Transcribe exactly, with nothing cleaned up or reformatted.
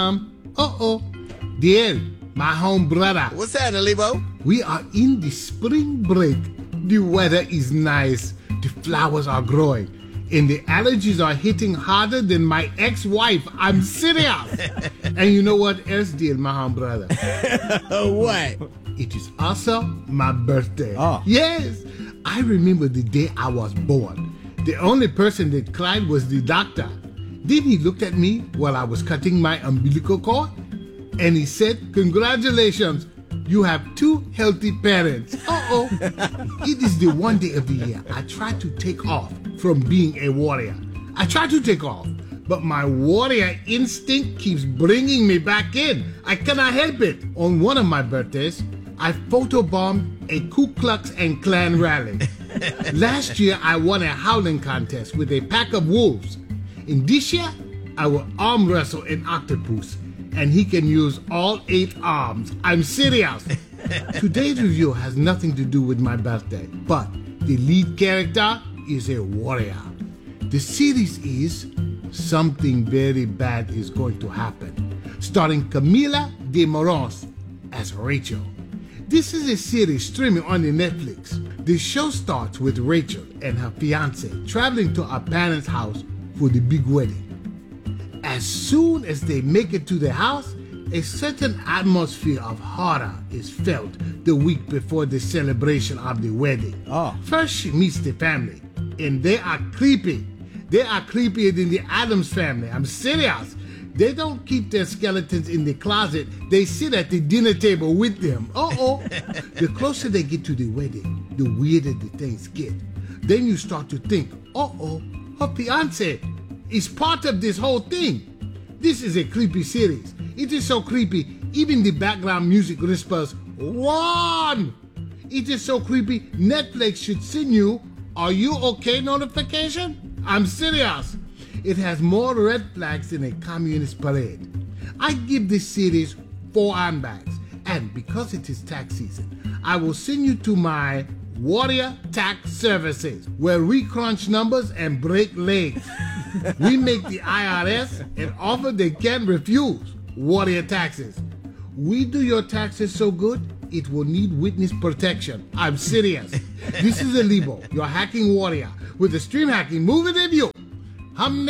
Um, uh-oh. Dear, my home brother. What's happening, Lebo? We are in the spring break. The weather is nice. The flowers are growing. And the allergies are hitting harder than my ex-wife. I'm serious. And you know what else, dear, my home brother? What? It is also my birthday. Oh. Yes. I remember the day I was born. The only person that cried was the doctor. Then he looked at me while I was cutting my umbilical cord, and he said, "Congratulations, you have two healthy parents." Uh-oh. It is the one day of the year I try to take off from being a warrior. I try to take off, but my warrior instinct keeps bringing me back in. I cannot help it. On one of my birthdays, I photobombed a Ku Klux and Klan rally. Last year, I won a howling contest with a pack of wolves. In this year, I will arm wrestle an octopus, and he can use all eight arms. I'm serious. Today's review has nothing to do with my birthday, but the lead character is a warrior. The series is Something Very Bad Is Going to Happen, starring Camila de Morons as Rachel. This is a series streaming on the Netflix. The show starts with Rachel and her fiance traveling to her parents' house for the big wedding. As soon as they make it to the house, a certain atmosphere of horror is felt the week before the celebration of the wedding. Oh. First, she meets the family, and they are creepy. They are creepier than the Addams family. I'm serious. They don't keep their skeletons in the closet. They sit at the dinner table with them. Uh-oh. The closer they get to the wedding, the weirder the things get. Then you start to think, uh-oh, her fiance is part of this whole thing. This is a creepy series. It is so creepy, even the background music whispers, "Run!" It is so creepy, Netflix should send you, "Are you okay?" notification. I'm serious. It has more red flags than a communist parade. I give this series four handbags, and because it is tax season, I will send you to my Warrior Tax Services, where we crunch numbers and break legs. We make the I R S an offer they can't refuse. Warrior Taxes. We do your taxes so good, it will need witness protection. I'm serious. This is a Lebo, your hacking warrior, with the stream hacking moving in you. Hum